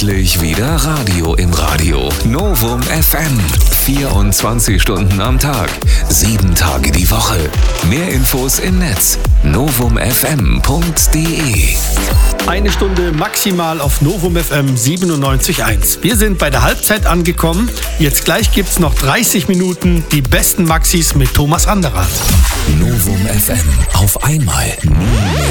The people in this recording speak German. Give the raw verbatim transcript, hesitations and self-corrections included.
Endlich wieder Radio im Radio. Novum F M. vierundzwanzig Stunden am Tag. Sieben Tage die Woche. Mehr Infos im Netz. novum f m punkt d e. Eine Stunde maximal auf Novum F M siebenundneunzig Komma eins. Wir sind bei der Halbzeit angekommen. Jetzt gleich gibt's noch dreißig Minuten die besten Maxis mit Thomas Anderer. Novum F M. Auf einmal.